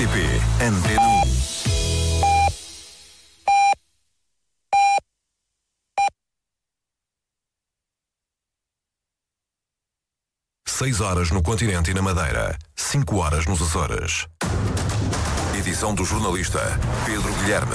CP Antena 1. Seis horas no continente e na Madeira, 5 horas nos Açores. Edição do jornalista Pedro Guilherme.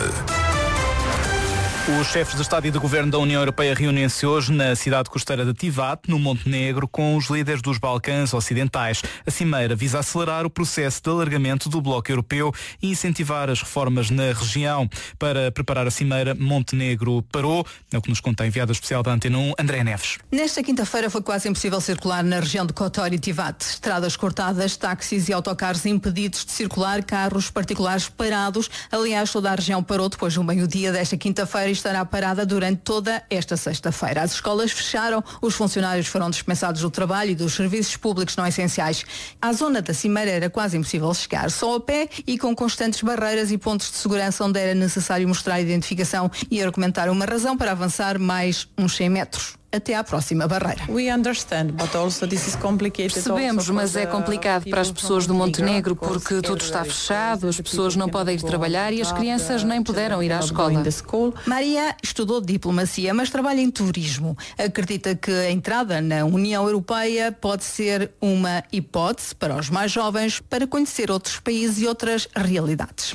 Os chefes de Estado e de Governo da União Europeia reúnem-se hoje na cidade costeira de Tivat, no Montenegro, com os líderes dos Balcãs Ocidentais. A cimeira visa acelerar o processo de alargamento do Bloco Europeu e incentivar as reformas na região. Para preparar a cimeira, Montenegro parou, é o que nos conta a enviada especial da Antena 1, André Neves. Nesta quinta-feira foi quase impossível circular na região de Kotor e Tivat. Estradas cortadas, táxis e autocarros impedidos de circular, carros particulares parados. Aliás, toda a região parou depois do meio-dia desta quinta-feira e estará parada durante toda esta sexta-feira. As escolas fecharam, os funcionários foram dispensados do trabalho e dos serviços públicos não essenciais. À zona da cimeira era quase impossível chegar, só a pé e com constantes barreiras e pontos de segurança onde era necessário mostrar identificação e argumentar uma razão para avançar mais uns 100 metros. Até à próxima barreira. Percebemos, mas é complicado para as pessoas do Montenegro porque tudo está fechado, as pessoas não podem ir trabalhar e as crianças nem puderam ir à escola. Maria estudou diplomacia, mas trabalha em turismo. Acredita que a entrada na União Europeia pode ser uma hipótese para os mais jovens para conhecer outros países e outras realidades.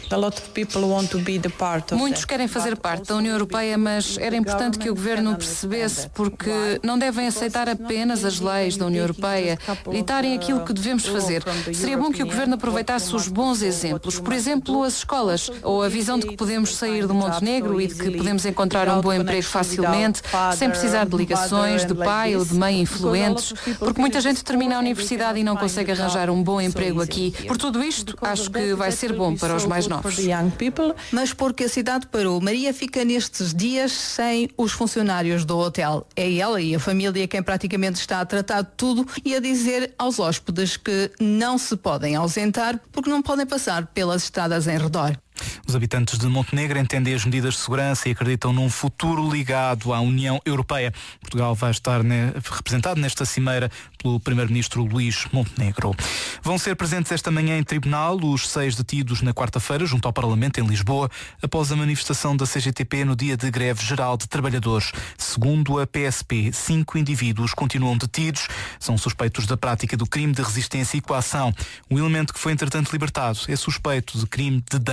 Muitos querem fazer parte da União Europeia, mas era importante que o governo percebesse porque não devem aceitar apenas as leis da União Europeia, ditarem aquilo que devemos fazer. Seria bom que o governo aproveitasse os bons exemplos, por exemplo, as escolas, ou a visão de que podemos sair do Montenegro e de que podemos encontrar um bom emprego facilmente, sem precisar de ligações, de pai ou de mãe influentes, porque muita gente termina a universidade e não consegue arranjar um bom emprego aqui. Por tudo isto, acho que vai ser bom para os mais novos. Mas porque a cidade parou, Maria fica nestes dias sem os funcionários do hotel. É ela e a família quem praticamente está a tratar de tudo e a dizer aos hóspedes que não se podem ausentar porque não podem passar pelas estradas em redor. Os habitantes de Montenegro entendem as medidas de segurança e acreditam num futuro ligado à União Europeia. Portugal vai estar representado nesta cimeira pelo primeiro-ministro Luís Montenegro. Vão ser presentes esta manhã em tribunal os 6 detidos na quarta-feira junto ao Parlamento em Lisboa após a manifestação da CGTP no dia de greve geral de trabalhadores. Segundo a PSP, 5 indivíduos continuam detidos. São suspeitos da prática do crime de resistência e coação. O elemento que foi entretanto libertado é suspeito de crime de dano.